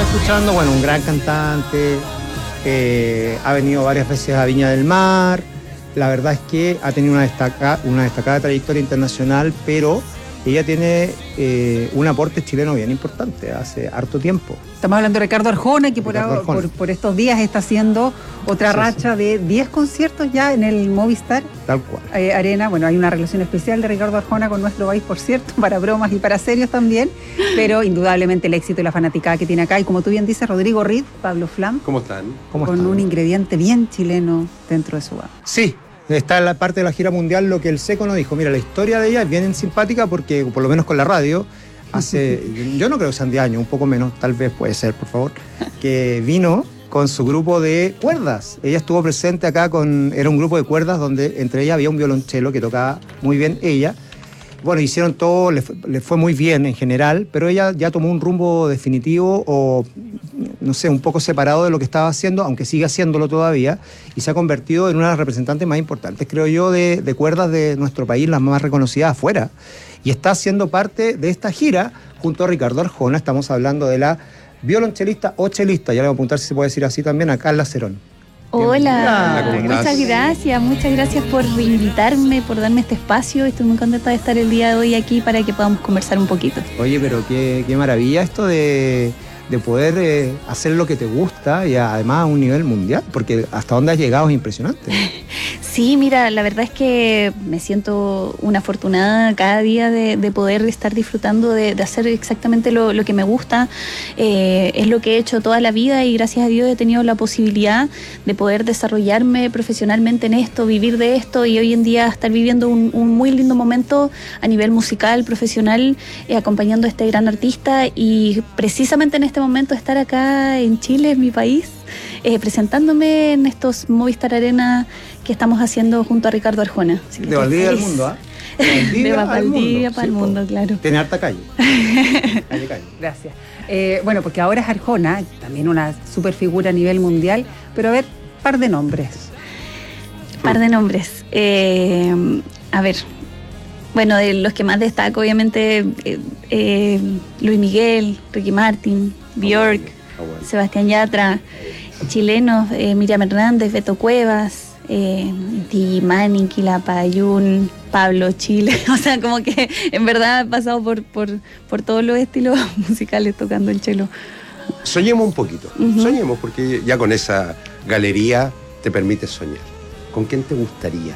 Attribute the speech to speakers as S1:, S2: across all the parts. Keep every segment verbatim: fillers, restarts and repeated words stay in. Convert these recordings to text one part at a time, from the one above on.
S1: escuchando, bueno, un gran cantante, eh, ha venido varias veces a Viña del Mar. La verdad es que ha tenido una, destaca, una destacada trayectoria internacional, pero ella tiene eh, un aporte chileno bien importante hace harto tiempo.
S2: Estamos hablando de Ricardo Arjona, que por,
S1: Ricardo Arjona.
S2: por, por estos días está haciendo otra sí, racha sí. de diez conciertos ya en el Movistar
S1: Tal cual.
S2: Eh, Arena. Bueno, hay una relación especial de Ricardo Arjona con nuestro país, por cierto, para bromas y para serios también, pero indudablemente el éxito y la fanaticada que tiene acá. Y como tú bien dices, Rodrigo Ried, Pablo Flam.
S3: ¿Cómo están?
S1: ¿Cómo
S2: con
S1: están?
S2: Un ingrediente bien chileno dentro de su banda.
S1: Sí. Está en la parte de la gira mundial lo que el Seco nos dijo. Mira, la historia de ella es bien simpática porque, por lo menos con la radio, hace, yo no creo que sean diez años, un poco menos, tal vez puede ser, por favor, que vino con su grupo de cuerdas. Ella estuvo presente acá con, era un grupo de cuerdas donde entre ellas había un violonchelo que tocaba muy bien ella. Bueno, hicieron todo, le fue, le fue muy bien en general, pero ella ya tomó un rumbo definitivo o, no sé, un poco separado de lo que estaba haciendo, aunque sigue haciéndolo todavía, y se ha convertido en una de las representantes más importantes, creo yo, de, de cuerdas de nuestro país, las más reconocidas afuera. Y está siendo parte de esta gira junto a Ricardo Arjona. Estamos hablando de la violonchelista o chelista, ya le voy a apuntar si se puede decir así también, a Carla Cerón.
S4: Hola,
S3: Hola,
S4: muchas gracias, muchas gracias por invitarme, por darme este espacio. Estoy muy contenta de estar el día de hoy aquí para que podamos conversar un poquito.
S1: Oye, pero qué, qué maravilla esto de, de poder eh, hacer lo que te gusta y además a un nivel mundial, porque hasta dónde has llegado es impresionante.
S4: Sí, mira, la verdad es que me siento una afortunada cada día de, de poder estar disfrutando de, de hacer exactamente lo, lo que me gusta. Eh, es lo que he hecho toda la vida y gracias a Dios he tenido la posibilidad de poder desarrollarme profesionalmente en esto, vivir de esto y hoy en día estar viviendo un, un muy lindo momento a nivel musical, profesional, eh, acompañando a este gran artista y precisamente en este momento estar acá en Chile, en mi país, eh, presentándome en estos Movistar Arena que estamos haciendo junto a Ricardo Arjona.
S1: De Valdivia al mundo, ¿ah?
S4: ¿eh? De Valdivia para el mundo, claro.
S1: Tiene harta calle. calle, calle.
S2: Gracias. Eh, bueno, porque ahora es Arjona, también una super figura a nivel mundial, pero a ver, par de nombres.
S4: Par de nombres. Eh, a ver, bueno, de los que más destaco, obviamente, eh, eh, Luis Miguel, Ricky Martin, Björk,
S3: Ah, bueno.
S4: Sebastián Yatra, chilenos, eh, Miriam Hernández, Beto Cuevas, eh, Tigi Manning, Quilapayún, Pablo Chile, o sea, como que en verdad he pasado por, por, por todos los estilos musicales tocando el cello.
S3: Soñemos un poquito,
S4: Uh-huh.
S3: soñemos, porque ya con esa galería te permite soñar. ¿Con quién te gustaría?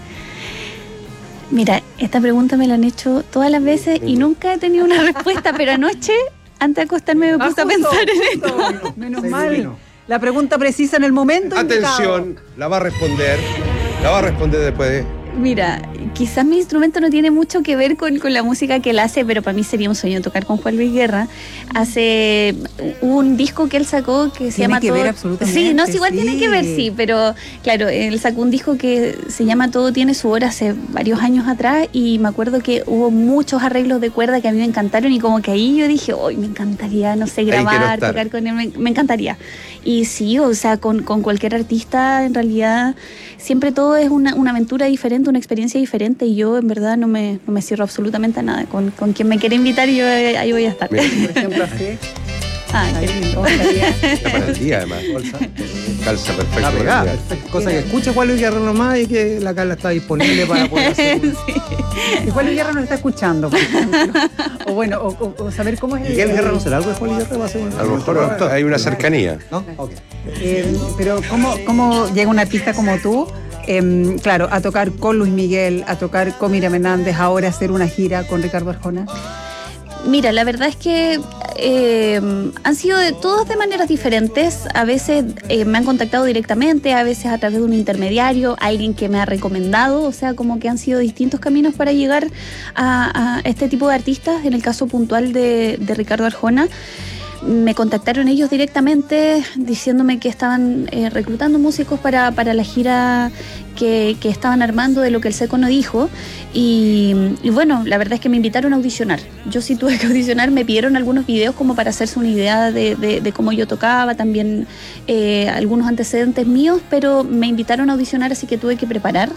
S4: Mira, esta pregunta me la han hecho todas las veces y nunca he tenido una respuesta, pero anoche, antes de acostarme, me puse
S2: Ah,
S4: a pensar
S2: justo,
S4: en esto.
S2: justo. Menos
S1: Se
S2: mal.
S1: ilumino.
S2: La pregunta precisa en el momento
S3: Atención,
S2: indicado.
S3: la va a responder, la va a responder después de...
S4: Mira, quizás mi instrumento no tiene mucho que ver con, con la música que él hace, pero para mí sería un sueño tocar con Juan Luis Guerra. Hace un disco que él sacó que se
S2: Tiene
S4: llama
S2: que
S4: Todo...
S2: ver absolutamente,
S4: Sí, no, sí, igual
S2: sí.
S4: tiene que ver, sí, pero claro, él sacó un disco que se llama Todo tiene su hora hace varios años atrás y me acuerdo que hubo muchos arreglos de cuerda que a mí me encantaron y como que ahí yo dije, hoy me encantaría, no sé,
S3: Ahí quiero
S4: grabar,
S3: estar.
S4: tocar con él, me, me encantaría. Y sí, o sea, con, con cualquier artista en realidad siempre todo es una, una aventura diferente, una experiencia diferente y yo en verdad no me, no me cierro absolutamente a nada. Con, con quien me quiera invitar yo eh, ahí voy a estar.
S3: Mira.
S2: Por ejemplo, así.
S4: Ah, qué
S2: Ahí,
S4: lindo.
S2: ¿cómo estaría?
S3: Ya para el día, además.
S1: Bolsa.
S3: Calza perfecto.
S1: La
S3: para el
S1: pegada,
S3: día.
S1: perfecto. Cosa que escuche Juan Luis Guerra nomás y que la Carla está disponible para poder hacer un...
S4: Sí.
S2: Si Juan Luis Guerra nos está escuchando, por ejemplo. O bueno, o, o- o saber cómo es el...
S1: Miguel Guerra no será algo de Juan Luis Guerra, va a ser un...
S3: A lo mejor hay una cercanía.
S1: ¿No? Ok.
S2: Eh, pero ¿cómo, ¿cómo llega un artista como tú, eh, claro, a tocar con Luis Miguel, a tocar con Miriam Hernández, ahora hacer una gira con Ricardo Arjona?
S4: Mira, la verdad es que eh, han sido de, todos de maneras diferentes. A veces eh, me han contactado directamente, a veces a través de un intermediario, alguien que me ha recomendado, o sea, como que han sido distintos caminos para llegar a, a este tipo de artistas. En el caso puntual de, de Ricardo Arjona, me contactaron ellos directamente diciéndome que estaban eh, reclutando músicos para, para la gira que, que estaban armando de lo que el Seco no dijo y, y bueno, la verdad es que me invitaron a audicionar. Yo sí tuve que audicionar, me pidieron algunos videos como para hacerse una idea de, de, de cómo yo tocaba, también eh, algunos antecedentes míos, pero me invitaron a audicionar, así que tuve que preparar